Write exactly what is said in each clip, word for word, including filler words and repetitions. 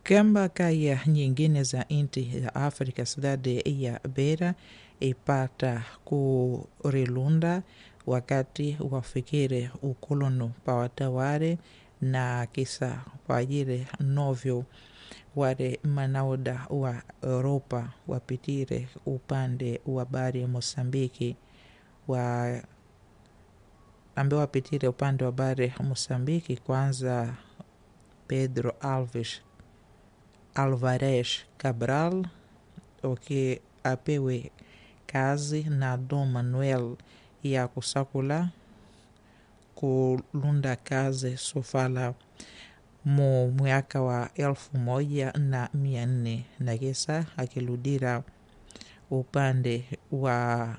Kamba kaya nyingine za inti ya Afrika, cidade ya Beira ipata kurilunda wakati wafikire ukolono pawataware na kisa kwa ajili novyo wale manauda wa Europa wapitire upande wa bahari ya Mosambiki wa ambe wapitire upande wa bahari ya Mosambiki. Kwanza Pedro Alves Alvarez Cabral oke apewe kazi na Dom Manuel ya kusakula kulunda kazi sofala mu mwaka wa elfu moja na mia nne na kisa akiludira upande wa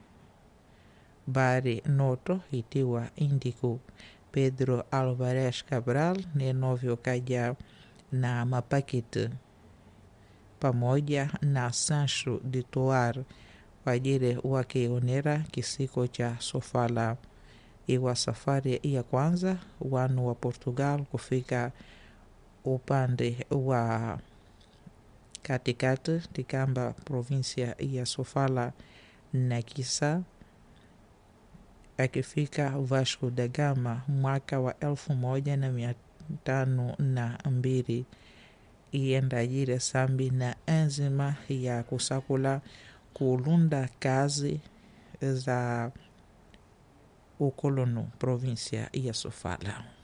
bahari Noto itiwa Indico. Pedro Alvarez Cabral ni novyo kaja na mapaketi pamoja na Sancho de Toar kwa ajili wakionera kisiko cha sofala iwa safari ya kwanza wanu wa Portugal kufika upande wa katikati tikamba provinsia ya Sofala na kisa akifika Vasco da Gama mwaka wa elfu moja na mia tano na mbili ienda jire sambi na enzima ya kusakula kulunda kazi za ukolono provinsia ya Sofala.